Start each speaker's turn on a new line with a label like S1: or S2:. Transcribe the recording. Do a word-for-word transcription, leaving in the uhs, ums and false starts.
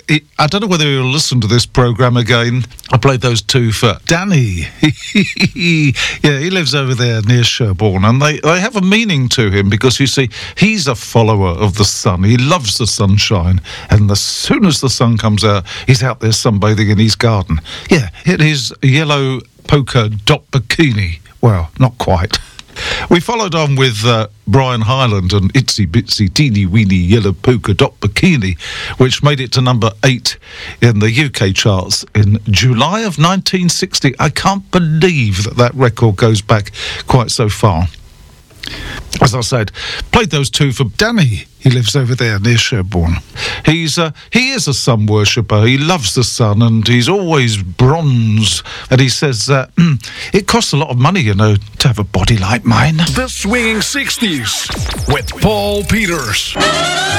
S1: he, I don't know whether he'll listen to this programme again. I played those two for Danny. Yeah, he lives over there near Sherborne, and they, they have a meaning to him because, you see, he's a follower of the sun. He loves the sunshine, and as soon as the sun comes out, he's out there sunbathing in his garden. Yeah, in his yellow polka dot bikini. Well, not quite. We followed on with uh, Brian Hyland and Itsy Bitsy Teeny Weeny Yellow Polka Dot Bikini, which made it to number eight in the U K charts in July of nineteen sixty. I can't believe that that record goes back quite so far. As I said, played those two for Danny. He lives over there near Sherborne. He's uh, he is a sun worshipper. He loves the sun, and he's always bronze. And he says that uh, it costs a lot of money, you know, to have a body like mine.
S2: The Swinging sixties with Paul Peters.